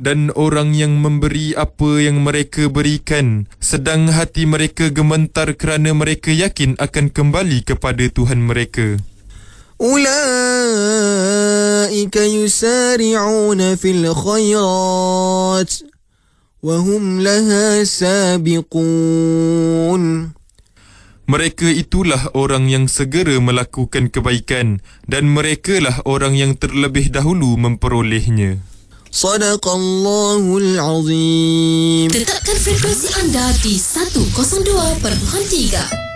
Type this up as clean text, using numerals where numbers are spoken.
dan orang yang memberi apa yang mereka berikan, sedang hati mereka gemetar kerana mereka yakin akan kembali kepada Tuhan mereka. Ulaika yusari'una fil khairat wa hum laha sabiqun. Mereka itulah orang yang segera melakukan kebaikan dan merekalah orang yang terlebih dahulu memperolehnya. Sadaqallahul Azim. Tetapkan frekuensi anda di 102.3.